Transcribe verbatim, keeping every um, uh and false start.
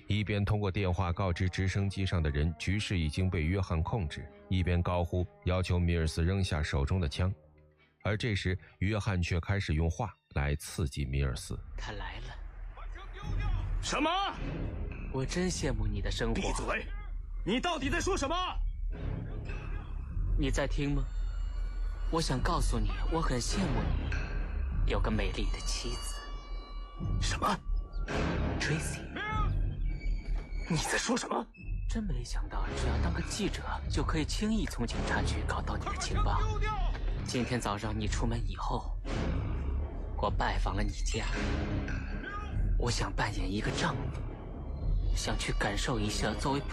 一边通过电话告知直升机上的人局势已经被约翰控制，一边高呼要求米尔斯扔下手中的枪。而这时约翰却开始用话来刺激米尔斯。 他来了。 什么？ 我真羡慕你的生活。 闭嘴！你到底在说什么？ 你在听吗？我想告诉你，我很羡慕你有个美丽的妻子。 什么 ？Tracy。 你在说什么？ 真没想到，只要当个记者，就可以轻易从警察局搞到你的情报。今天早上你出门以后，我拜访了你家。我想扮演一个丈夫，想去感受一下作为